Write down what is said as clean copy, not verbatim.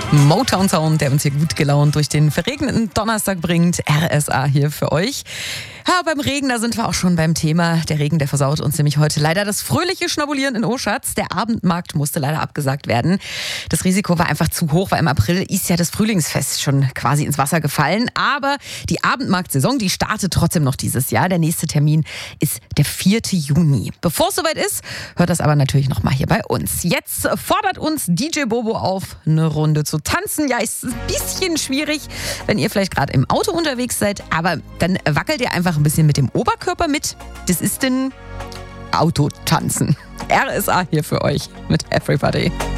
Motown Sound, der uns hier gut gelaunt durch den verregneten Donnerstag bringt. RSA hier für euch. Ja, beim Regen, da sind wir auch schon beim Thema. Der Regen, der versaut uns nämlich heute leider das fröhliche Schnabulieren in Oschatz. Der Abendmarkt musste leider abgesagt werden. Das Risiko war einfach zu hoch, weil im April ist ja das Frühlingsfest schon quasi ins Wasser gefallen. Aber die Abendmarktsaison, die startet trotzdem noch dieses Jahr. Der nächste Termin ist der 4. Juni. Bevor es soweit ist, hört das aber natürlich noch mal hier bei uns. Jetzt fordert uns DJ Bobo auf, eine Runde zu tanzen. Ja, ist ein bisschen schwierig, wenn ihr vielleicht gerade im Auto unterwegs seid, aber dann wackelt ihr einfach ein bisschen mit dem Oberkörper mit. Das ist denn Autotanzen. RSA hier für euch mit Everybody.